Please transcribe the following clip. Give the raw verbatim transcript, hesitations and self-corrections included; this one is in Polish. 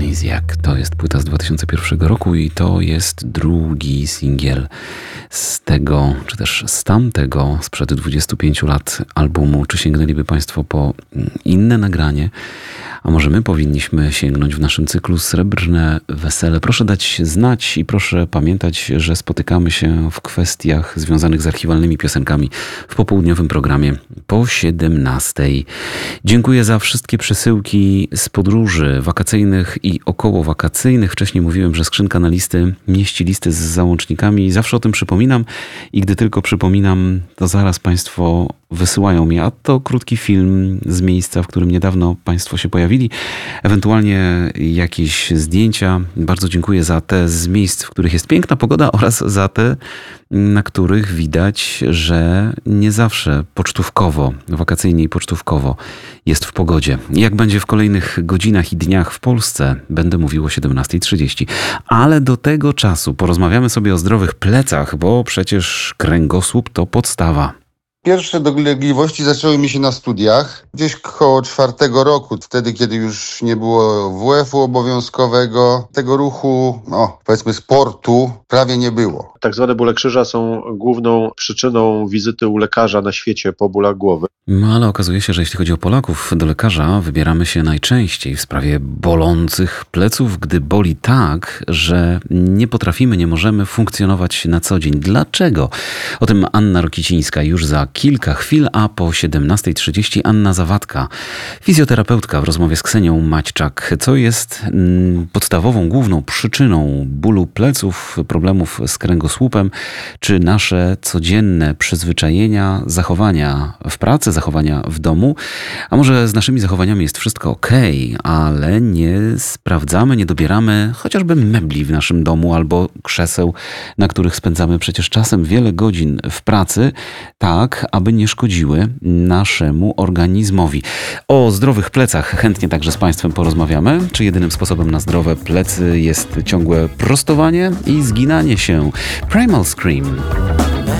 Amnesiac. To jest płyta z dwa tysiące pierwszego roku i to jest drugi singiel z tego, czy też z tamtego, sprzed dwudziestu pięciu lat albumu. Czy sięgnęliby Państwo po inne nagranie? A może my powinniśmy sięgnąć w naszym cyklu Srebrne Wesele? Proszę dać znać i proszę pamiętać, że spotykamy się w kwestiach związanych z archiwalnymi piosenkami w popołudniowym programie po siedemnastej. Dziękuję za wszystkie przesyłki z podróży wakacyjnych i okołowakacyjnych. Wcześniej mówiłem, że skrzynka na listy mieści listy z załącznikami i zawsze o tym przypominam i gdy tylko przypominam, to zaraz Państwo wysyłają mi, a to krótki film z miejsca, w którym niedawno Państwo się pojawili, ewentualnie jakieś zdjęcia. Bardzo dziękuję za te z miejsc, w których jest piękna pogoda oraz za te, na których widać, że nie zawsze pocztówkowo, wakacyjnie i pocztówkowo jest w pogodzie. Jak będzie w kolejnych godzinach i dniach w Polsce, będę mówił o siedemnasta trzydzieści. Ale do tego czasu porozmawiamy sobie o zdrowych plecach, bo przecież kręgosłup to podstawa. Pierwsze dolegliwości zaczęły mi się na studiach, gdzieś koło czwartego roku, wtedy kiedy już nie było W F-u obowiązkowego, tego ruchu, no powiedzmy sportu, prawie nie było. Tak zwane bóle krzyża są główną przyczyną wizyty u lekarza na świecie po bólach głowy. No ale okazuje się, że jeśli chodzi o Polaków, do lekarza wybieramy się najczęściej w sprawie bolących pleców, gdy boli tak, że nie potrafimy, nie możemy funkcjonować na co dzień. Dlaczego? O tym Anna Rokicińska już za kilka chwil, a po siedemnasta trzydzieści Anna Zawadka, fizjoterapeutka w rozmowie z Ksenią Maćczak. Co jest podstawową, główną przyczyną bólu pleców, problemów z kręgosłupem, czy nasze codzienne przyzwyczajenia, zachowania w pracy, zachowania w domu? A może z naszymi zachowaniami jest wszystko okej, ale nie sprawdzamy, nie dobieramy chociażby mebli w naszym domu albo krzeseł, na których spędzamy przecież czasem wiele godzin w pracy, tak, aby nie szkodziły naszemu organizmowi. O zdrowych plecach chętnie także z Państwem porozmawiamy. Czy jedynym sposobem na zdrowe plecy jest ciągłe prostowanie i zginanie się? Primal Scream.